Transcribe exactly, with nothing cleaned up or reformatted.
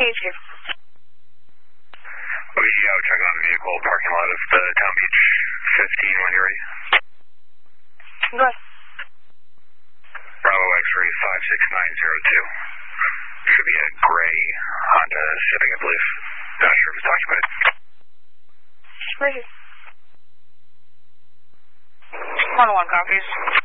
Page here. O G, I would check on the vehicle parking lot of the Town Beach fifteen when you're ready. Go ahead. Bravo X-ray five six nine zero two. Should be a gray Honda Civic, I believe. Not sure if it's occupied. Right here. one oh one copies.